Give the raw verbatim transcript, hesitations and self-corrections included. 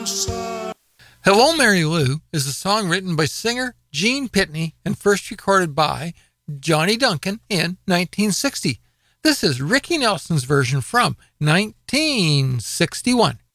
Hello, Mary Lou is a song written by singer Gene Pitney and first recorded by Johnny Duncan in nineteen sixty. This is Ricky Nelson's version from nineteen sixty-one.